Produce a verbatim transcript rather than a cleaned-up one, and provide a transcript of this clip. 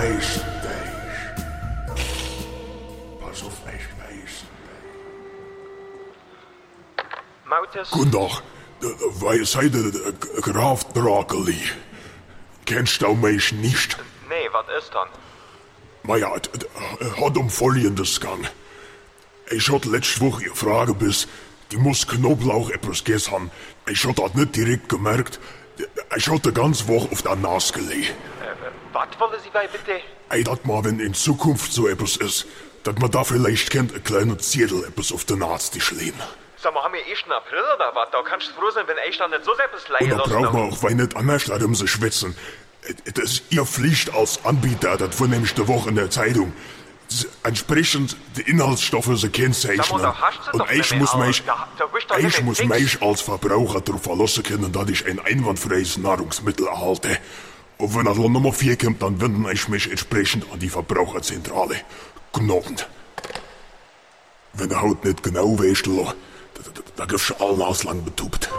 Meißendeich. Pass auf mich, Meißendeich. Mautis? Guten Tag, weil seid ihr Graf Drakeli? Kennst du mich nicht? Nee, was ist dann? Maja, es hat um Folgendes gegangen. Ich hatte letzte Woche eine Frage bis, die muss Knoblauch etwas gegessen haben. Ich hatte das nicht direkt gemerkt. Ich hatte die ganze Woche auf der Nase gelegen. Äh, was wollen Sie bei bitte? Ey, dat mal, wenn in Zukunft so etwas ist, dass man da vielleicht kennt, ein kleiner Zettel etwas auf den Nastisch lehnen. Sag mal, haben wir ersten April oder was? Da kannst du froh sein, wenn ich dann nicht so etwas Und leihen da lassen. braucht man auch weil nicht anders Leute um sich schwitzen. Das ist Ihr Pflicht als Anbieter, das war nämlich die Woche in der Zeitung. Das entsprechend die Inhaltsstoffe sie kennzeichnen. Sag mal, da hast du Und doch ich nicht mehr muss alles. mich, Da- da bist doch ich nicht mehr muss nix. mich als Verbraucher darauf verlassen können, dass ich ein einwandfreies Nahrungsmittel erhalte. Und wenn das Land Nummer vier kommt, dann wende ich mich entsprechend an die Verbraucherzentrale. Gnobend. Wenn der Haut nicht genau weißt, da, da, da gibt's schon allen auslang betubt.